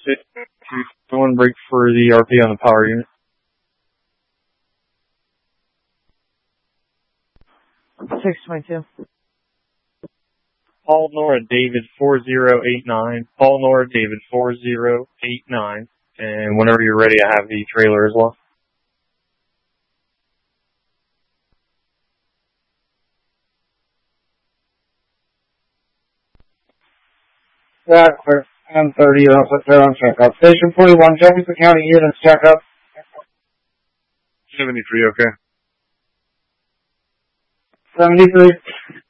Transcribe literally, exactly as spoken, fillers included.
One break for the R P on the power unit. six twenty-two. Paul Nora David four zero eight nine. Paul Nora David four zero eight nine. And whenever you're ready, I have the trailer as well. Yeah, clear. ten thirty, I'll put there on checkup. Station forty-one, Jefferson County units checkup. seventy-three, okay. seventy-three.